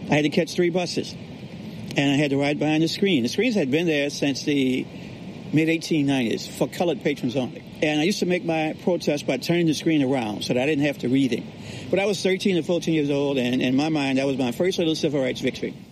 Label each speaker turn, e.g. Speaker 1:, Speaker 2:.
Speaker 1: I had to catch 3 buses. And I had to ride behind the screen. The screens had been there since the mid-1890s for colored patrons only. And I used to make my protest by turning the screen around so that I didn't have to read it. But I was 13 or 14 years old, and in my mind, that was my first little civil rights victory.